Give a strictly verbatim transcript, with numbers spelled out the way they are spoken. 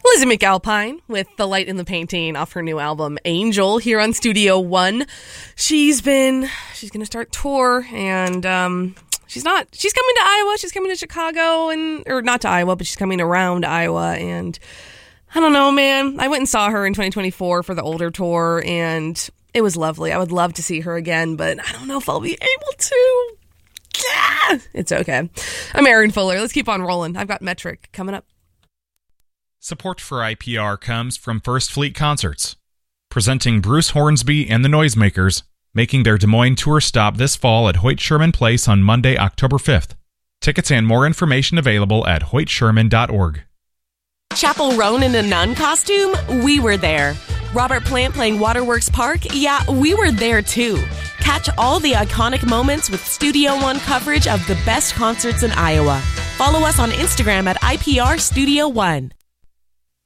Lizzie McAlpine with The Light in the Painting off her new album, Angel, here on Studio One. She's been, she's going to start tour, and um, she's not, she's coming to Iowa, she's coming to Chicago, and or not to Iowa, but she's coming around Iowa, and I don't know, man. I went and saw her in twenty twenty-four for the older tour, and it was lovely. I would love to see her again, but I don't know if I'll be able to. Yeah, it's okay. I'm Aaron Fuller. Let's keep on rolling. I've got Metric coming up. Support for I P R comes from First Fleet Concerts, presenting Bruce Hornsby and the Noisemakers, making their Des Moines tour stop this fall at Hoyt Sherman Place on Monday, October fifth. Tickets and more information available at hoyt sherman dot org. Chapel Roan in a nun costume? We were there. Robert Plant playing Waterworks Park? Yeah, we were there too. Catch all the iconic moments with Studio One coverage of the best concerts in Iowa. Follow us on Instagram at I P R Studio One.